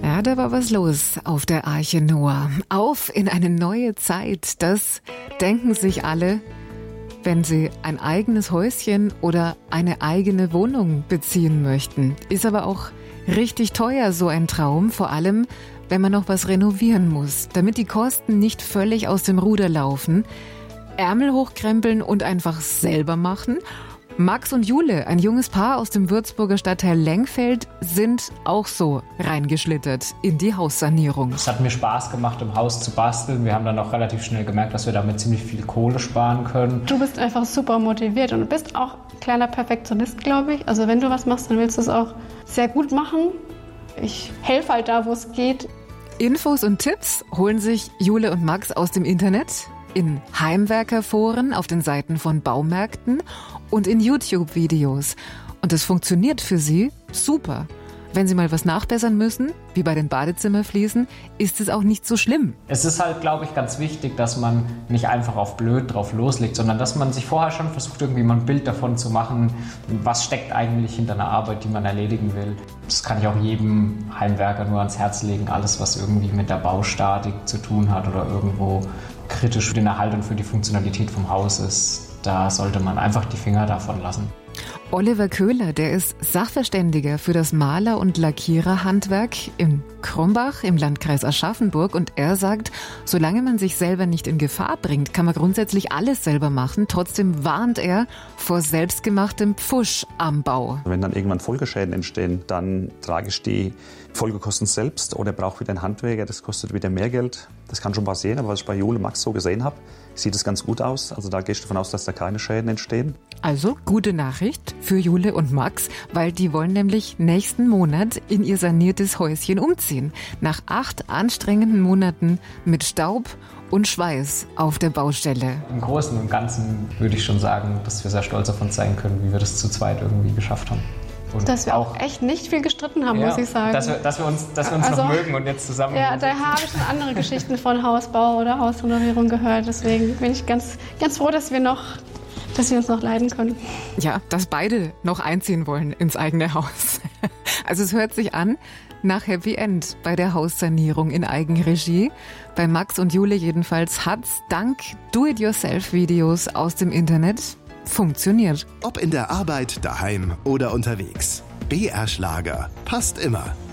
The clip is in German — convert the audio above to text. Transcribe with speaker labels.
Speaker 1: Ja, da war was los auf der Arche Noah. Auf in eine neue Zeit, das denken sich alle, wenn sie ein eigenes Häuschen oder eine eigene Wohnung beziehen möchten. Ist aber auch richtig teuer, so ein Traum, vor allem wenn man noch was renovieren muss, damit die Kosten nicht völlig aus dem Ruder laufen. Ärmel hochkrempeln und einfach selber machen. Max und Jule, ein junges Paar aus dem Würzburger Stadtteil Lengfeld, sind auch so reingeschlittert in die Haussanierung.
Speaker 2: Es hat mir Spaß gemacht, im Haus zu basteln. Wir haben dann auch relativ schnell gemerkt, dass wir damit ziemlich viel Kohle sparen können.
Speaker 3: Du bist einfach super motiviert und du bist auch ein kleiner Perfektionist, glaube ich. Also wenn du was machst, dann willst du es auch sehr gut machen. Ich helfe halt da, wo es geht.
Speaker 1: Infos und Tipps holen sich Jule und Max aus dem Internet, in Heimwerkerforen, auf den Seiten von Baumärkten und in YouTube-Videos. Und das funktioniert für sie super. Wenn sie mal was nachbessern müssen, wie bei den Badezimmerfliesen, ist es auch nicht so schlimm.
Speaker 2: Es ist halt, glaube ich, ganz wichtig, dass man nicht einfach auf blöd drauf loslegt, sondern dass man sich vorher schon versucht, irgendwie mal ein Bild davon zu machen, was steckt eigentlich hinter einer Arbeit, die man erledigen will. Das kann ich auch jedem Heimwerker nur ans Herz legen. Alles, was irgendwie mit der Baustatik zu tun hat oder irgendwo kritisch für den Erhalt und für die Funktionalität vom Haus ist, da sollte man einfach die Finger davon lassen.
Speaker 1: Oliver Köhler, der ist Sachverständiger für das Maler- und Lackiererhandwerk in Krumbach im Landkreis Aschaffenburg, und er sagt, solange man sich selber nicht in Gefahr bringt, kann man grundsätzlich alles selber machen. Trotzdem warnt er vor selbstgemachtem Pfusch am Bau.
Speaker 4: Wenn dann irgendwann Folgeschäden entstehen, dann trage ich die Folgekosten selbst oder brauche wieder einen Handwerker, das kostet wieder mehr Geld. Das kann schon passieren, aber was ich bei Jule und Max so gesehen habe, sieht es ganz gut aus. Also da gehe ich davon aus, dass da keine Schäden entstehen.
Speaker 1: Also gute Nachricht für Jule und Max, weil die wollen nämlich nächsten Monat in ihr saniertes Häuschen umziehen. Nach 8 anstrengenden Monaten mit Staub und Schweiß auf der Baustelle.
Speaker 2: Im Großen und Ganzen würde ich schon sagen, dass wir sehr stolz auf uns sein können, wie wir das zu zweit irgendwie geschafft haben. Und
Speaker 3: dass wir auch echt nicht viel gestritten haben, muss ich sagen.
Speaker 2: Dass wir uns noch mögen und jetzt zusammen.
Speaker 3: Ja, da habe ich schon andere Geschichten von Hausbau oder Hausrenovierung gehört. Deswegen bin ich ganz, ganz froh, dass wir uns noch leiden können.
Speaker 1: Ja, dass beide noch einziehen wollen ins eigene Haus. Also es hört sich an nach Happy End bei der Haussanierung in Eigenregie. Bei Max und Jule jedenfalls hat's dank Do-it-yourself-Videos aus dem Internet funktioniert.
Speaker 5: Ob in der Arbeit, daheim oder unterwegs. BR Schlager passt immer.